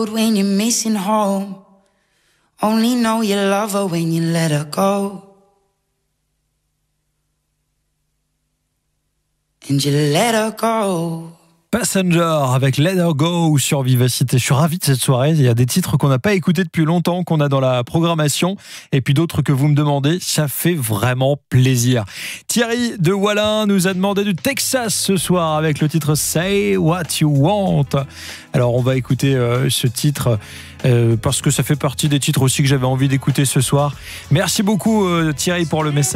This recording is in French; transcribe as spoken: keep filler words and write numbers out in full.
road when you're missing home. Only know you love her when you let her go. And you let her go. Passenger avec Let Her Go sur Vivacité. Je suis ravi de cette soirée. Il y a des titres qu'on n'a pas écoutés depuis longtemps, qu'on a dans la programmation, et puis d'autres que vous me demandez. Ça fait vraiment plaisir. Thierry de Wallin nous a demandé du Texas ce soir avec le titre Say What You Want. Alors on va écouter euh, ce titre euh, parce que ça fait partie des titres aussi que j'avais envie d'écouter ce soir. Merci beaucoup euh, Thierry pour le message.